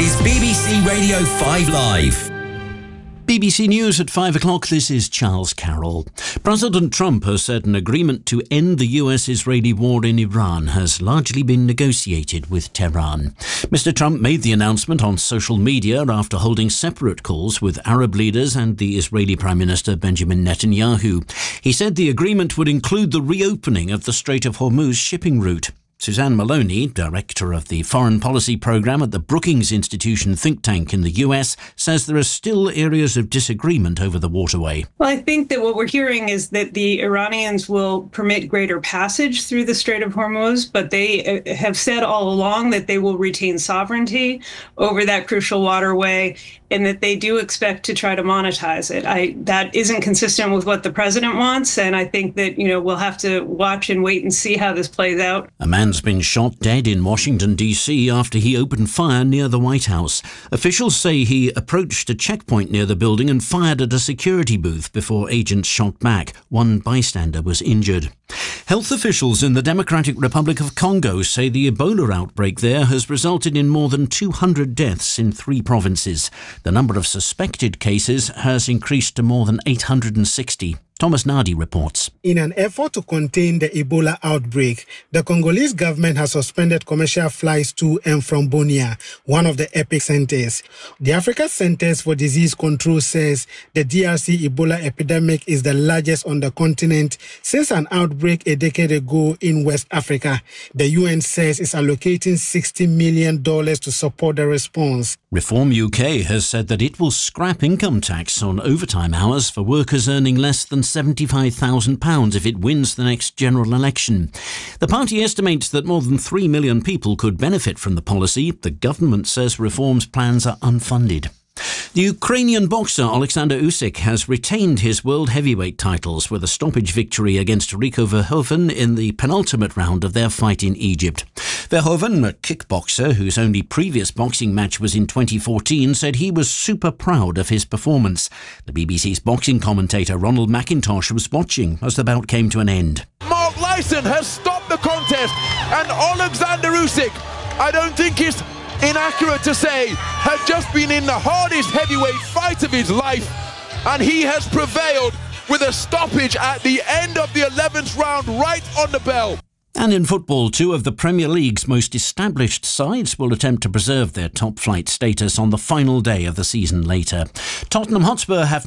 is BBC Radio 5 Live. BBC News at 5 o'clock. This is Charles Carroll. President Trump has said an agreement to end the US-Israeli war in Iran has largely been negotiated with Tehran. Mr. Trump made the announcement on social media after holding separate calls with Arab leaders and the Israeli Prime Minister Benjamin Netanyahu. He said the agreement would include the reopening of the Strait of Hormuz shipping route. Suzanne Maloney, director of the Foreign Policy Programme at the Brookings Institution think tank in the US, says there are still areas of disagreement over the waterway. Well, I think that what we're hearing is that the Iranians will permit greater passage through the Strait of Hormuz, but they have said all along that they will retain sovereignty over that crucial waterway and that they do expect to try to monetize it. That isn't consistent with what the president wants, and I think that, we'll have to watch and wait and see how this plays out. A man's been shot dead in Washington, D.C. after he opened fire near the White House. Officials say he approached a checkpoint near the building and fired at a security booth before agents shot back. One bystander was injured. Health officials in the Democratic Republic of Congo say the Ebola outbreak there has resulted in more than 200 deaths in 3 provinces. The number of suspected cases has increased to more than 860. Thomas Nardi reports. In an effort to contain the Ebola outbreak, the Congolese government has suspended commercial flights to and from Bunia, one of the epicenters. The Africa Centers for Disease Control says the DRC Ebola epidemic is the largest on the continent since an outbreak a decade ago in West Africa. The UN says it's allocating $60 million to support the response. Reform UK has said that it will scrap income tax on overtime hours for workers earning less than £75,000 if it wins the next general election. The party estimates that more than 3 million people could benefit from the policy. The government says reform's plans are unfunded. The Ukrainian boxer Alexander Usyk has retained his world heavyweight titles with a stoppage victory against Rico Verhoeven in the penultimate round of their fight in Egypt. Verhoeven, a kickboxer whose only previous boxing match was in 2014, said he was super proud of his performance. The BBC's boxing commentator Ronald McIntosh was watching as the bout came to an end. Mark Lyson has stopped the contest, and Alexander Usyk, I don't think it's inaccurate to say, had just been in the hardest heavyweight fight of his life, and he has prevailed with a stoppage at the end of the 11th round, right on the bell. And in football, 2 of the Premier League's most established sides will attempt to preserve their top-flight status on the final day of the season later. Tottenham Hotspur have